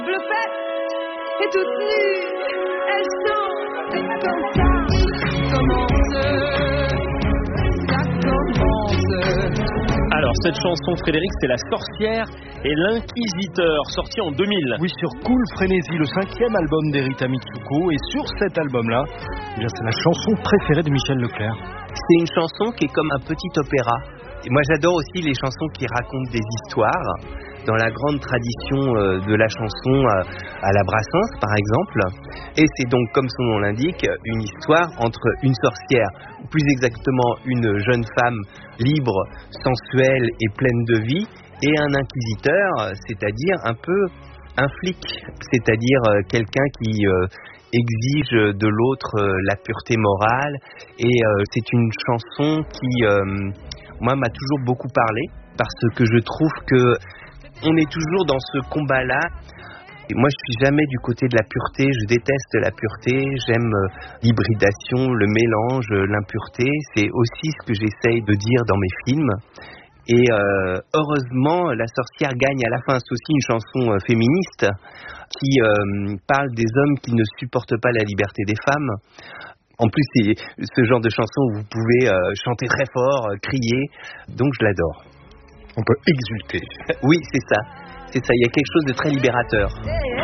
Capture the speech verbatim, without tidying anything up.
Le fait est toute nue, elle chante, c'est comme ça. Commence, ça commence. Alors cette chanson, Frédéric, c'est La Sorcière et l'Inquisiteur, sorti en deux mille. Oui, sur Cool Frénésie, le cinquième album d'Erita Mitsuko. Et sur cet album-là, eh bien, c'est la chanson préférée de Michel Leclerc. C'est une chanson qui est comme un petit opéra. Et moi, j'adore aussi les chansons qui racontent des histoires. Dans la grande tradition de la chanson à la Brassens, par exemple. Et c'est donc, comme son nom l'indique, une histoire entre une sorcière, ou plus exactement une jeune femme libre, sensuelle et pleine de vie, et un inquisiteur, c'est-à-dire un peu un flic, c'est-à-dire quelqu'un qui exige de l'autre la pureté morale. Et c'est une chanson qui, moi, m'a toujours beaucoup parlé, parce que je trouve que on est toujours dans ce combat-là. Et moi, je suis jamais du côté de la pureté. Je déteste la pureté. J'aime l'hybridation, le mélange, l'impureté. C'est aussi ce que j'essaye de dire dans mes films. Et euh, heureusement, La Sorcière gagne à la fin. C'est aussi une chanson euh, féministe qui euh, parle des hommes qui ne supportent pas la liberté des femmes. En plus, c'est ce genre de chanson où vous pouvez euh, chanter très fort, euh, crier. Donc, je l'adore. On peut exulter. Oui, c'est ça. C'est ça. Il y a quelque chose de très libérateur.